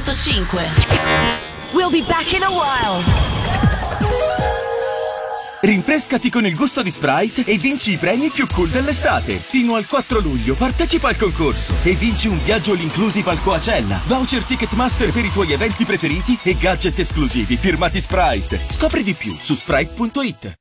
105. We'll be back in a while. Rinfrescati con il gusto di Sprite e vinci i premi più cool dell'estate. Fino al 4 luglio partecipa al concorso e vinci un viaggio all inclusive al Coachella, voucher Ticketmaster per i tuoi eventi preferiti e gadget esclusivi firmati Sprite. Scopri di più su Sprite.it.